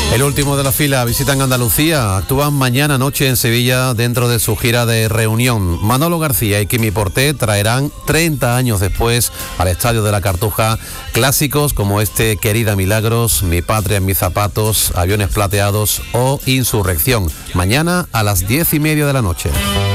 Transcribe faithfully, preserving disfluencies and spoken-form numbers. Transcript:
El último de la fila visitan Andalucía, actúan mañana noche en Sevilla dentro de su gira de reunión. Manolo García y Quimi Porté traerán treinta años después al Estadio de la Cartuja clásicos como este Querida Milagros, Mi Patria en mis zapatos, Aviones plateados o Insurrección. Mañana a las diez y media de la noche.